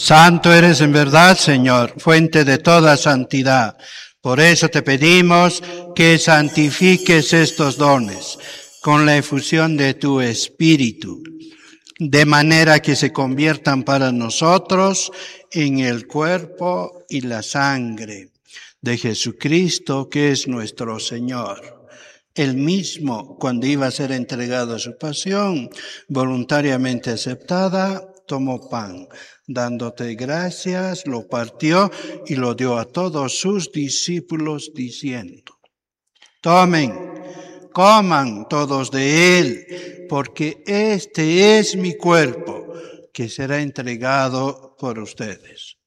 Santo eres en verdad, Señor, fuente de toda santidad. Por eso te pedimos que santifiques estos dones con la efusión de tu Espíritu, de manera que se conviertan para nosotros en el cuerpo y la sangre de Jesucristo, que es nuestro Señor. Él mismo, cuando iba a ser entregado a su pasión, voluntariamente aceptada, tomó pan, dándote gracias, lo partió y lo dio a todos sus discípulos, diciendo: tomen, coman todos de él, porque este es mi cuerpo, que será entregado por ustedes.